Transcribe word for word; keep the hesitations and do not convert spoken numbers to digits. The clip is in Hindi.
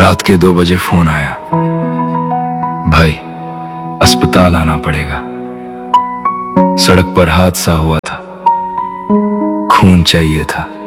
रात के दो बजे फोन आया, भाई अस्पताल आना पड़ेगा। सड़क पर हादसा हुआ था, खून चाहिए था।